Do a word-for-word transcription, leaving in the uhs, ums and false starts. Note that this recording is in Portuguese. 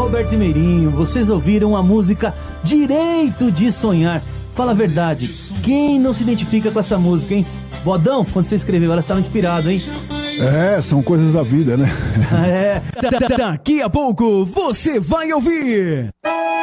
Roberto e Meirinho, vocês ouviram a música Direito de Sonhar. Fala a verdade, quem não se identifica com essa música, hein? Bodão, quando você escreveu, ela estava inspirado, hein? É, são coisas da vida, né? É. Daqui a pouco você vai ouvir